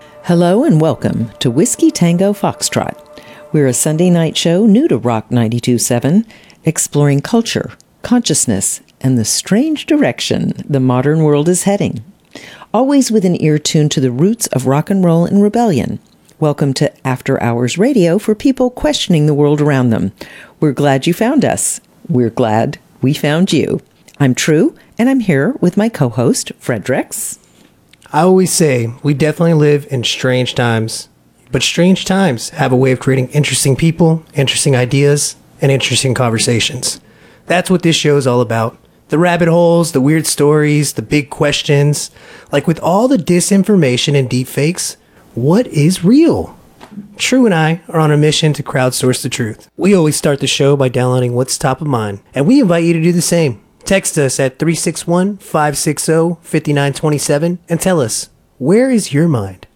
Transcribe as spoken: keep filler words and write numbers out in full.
Hello and welcome to Whiskey Tango Foxtrot. We're a Sunday night show new to Rock ninety-two point seven, exploring culture, consciousness, and the strange direction the modern world is heading. Always with an ear tuned to the roots of rock and roll and rebellion. Welcome to After Hours Radio for people questioning the world around them. We're glad you found us. We're glad we found you. I'm True, and I'm here with my co-host, Fredericks. I always say we definitely live in strange times, but strange times have a way of creating interesting people, interesting ideas, and interesting conversations. That's what this show is all about. The rabbit holes, the weird stories, the big questions. Like with all the disinformation and deepfakes, what is real? True and I are on a mission to crowdsource the truth. We always start the show by downloading what's top of mind, and we invite you to do the same. Text us at three six one, five six zero, five nine two seven and tell us, where is your mind?